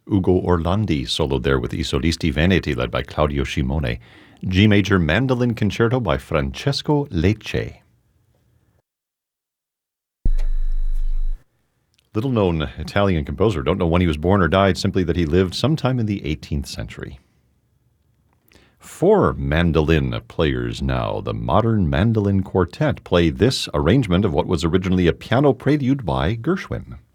Ugo Orlandi soloed there with I Solisti Veneti, led by Claudio Scimone. G major Mandolin Concerto by Francesco Lecce. Little-known Italian composer. Don't know when he was born or died, simply that he lived sometime in the 18th century. 4 mandolin players now. The Modern Mandolin Quartet play this arrangement of what was originally a piano prelude by Gershwin.